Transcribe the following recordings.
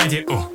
Радио.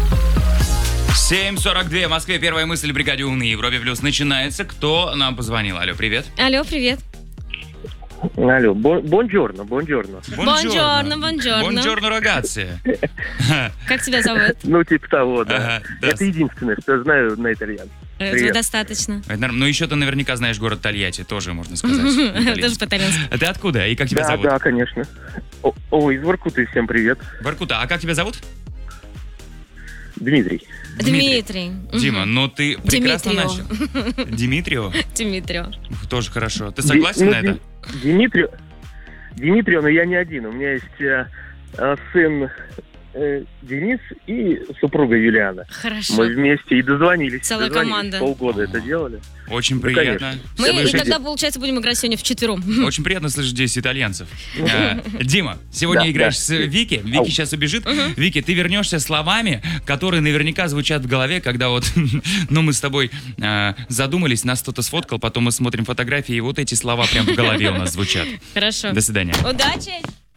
7:42 в Москве. Первая мысль в бригаде «Умный» Европе Плюс начинается. Кто нам позвонил? Алло, привет. Алло, привет. Алло, бонджорно. Бонджорно, рогация. Как тебя зовут? Ну, типа того, да. Ага, да. Это единственное, что я знаю на итальянском. Этого Привет. достаточно. Ну, еще ты наверняка знаешь город Тольятти, тоже можно сказать. Тоже по-итальянски. А ты откуда? И как тебя Да, зовут? да, конечно. Из Воркуты, всем привет. Воркута. А как тебя зовут? Дмитрий. Дмитрий. Дима, ну ты прекрасно Димитрио. начал. Димитрио? Дмитрио. Тоже хорошо. Ты согласен на это? Дмитрий, но я не один. У меня есть сын Денис и супруга Юлиана. Хорошо. Мы вместе и дозвонились. Целая Дозвонились, команда. Полгода это делали. Очень Ну, приятно. Мы и слышать. тогда, получается, будем играть сегодня вчетвером. Очень приятно слышать здесь итальянцев. Дима, сегодня Да, играешь да. с Вики. Вики сейчас убежит. Вики, ты вернешься словами, которые наверняка звучат в голове, когда вот, ну, мы с тобой задумались, нас кто-то сфоткал, потом мы смотрим фотографии, и вот эти слова прям в голове у нас звучат. Хорошо. До свидания. Удачи!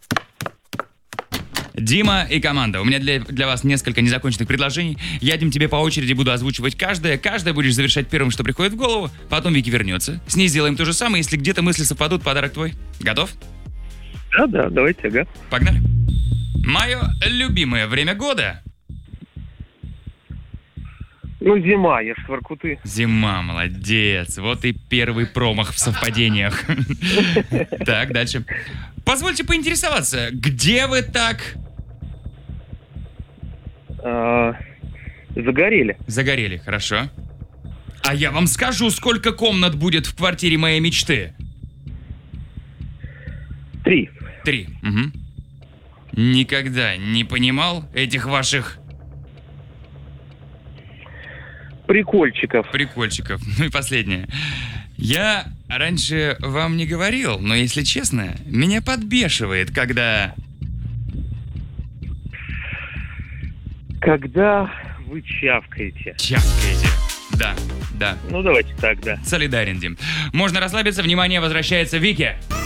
Дима и команда. У меня для вас несколько незаконченных предложений. Я, Дим, тебе по очереди буду озвучивать каждое. Каждое будешь завершать первым, что приходит в голову. Потом Вики вернется. С ней сделаем то же самое. Если где-то мысли совпадут, подарок твой. Готов? Да, давайте, ага. Погнали. Мое любимое время года. Ну, зима, я ж с Воркуты. Зима, молодец. Вот и первый промах в совпадениях. Так, дальше. Позвольте поинтересоваться, где вы так... Загорели. Загорели, хорошо. А я вам скажу, сколько комнат будет в квартире моей мечты. 3. 3. Угу. Никогда не понимал этих ваших Прикольчиков. прикольчиков. Ну и последнее. Я раньше вам не говорил, но если честно, меня подбешивает, когда... Когда вы чавкаете. Чавкаете. Да. Ну, давайте так, да. Солидарен, Дим. Можно расслабиться. Внимание, возвращается Вики.